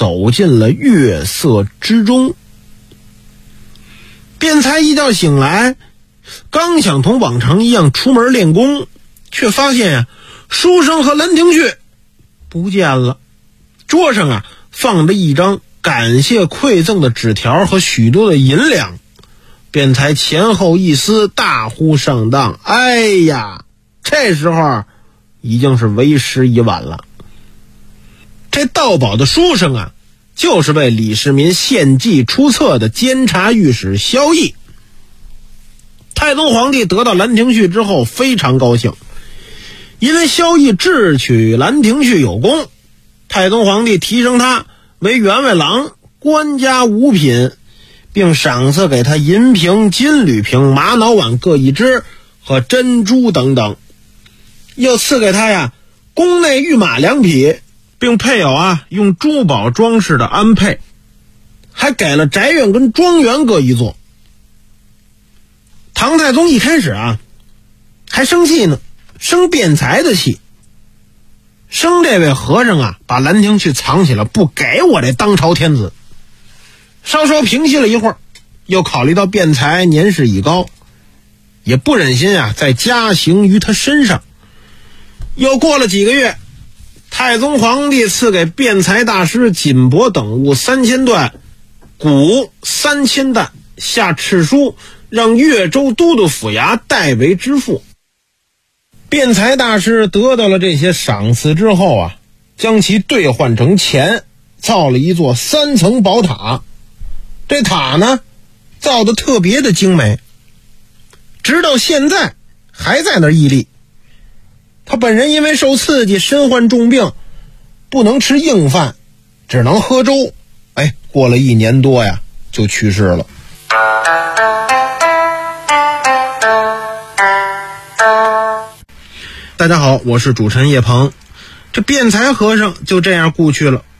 走进了月色之中。辩才一觉醒来，刚想同往常一样出门练功，却发现书生和兰亭序不见了。桌上放着一张感谢馈赠的纸条和许多的银两。辩才前后一思，大呼上当。哎呀，这时候已经是为时已晚了。这盗宝的书生就是为李世民献计出册的监察御史萧绎。太宗皇帝得到兰亭序之后非常高兴，因为萧绎智取兰亭序有功，太宗皇帝提升他为员外郎，官家五品，并赏赐给他银瓶、金缕瓶、玛瑙碗各一只和珍珠等等，又赐给他宫内御马2匹，并配有用珠宝装饰的鞍辔，还给了宅院跟庄园各一座。唐太宗一开始还生气呢，生辩才的气，生这位和尚把兰亭序藏起来，不给我这当朝天子。稍稍平息了一会儿，又考虑到辩才年事已高，也不忍心再加刑于他身上。又过了几个月，太宗皇帝赐给辩才大师锦帛等物3000段，谷3000担，下敕书让越州都督府衙代为支付。辩才大师得到了这些赏赐之后将其兑换成钱，造了一座3层宝塔。这塔呢，造得特别的精美，直到现在还在那儿屹立。他本人因为受刺激身患重病，不能吃硬饭，只能喝粥。过了1年多就去世了。大家好，我是主持人叶鹏。这辩才和尚就这样故去了。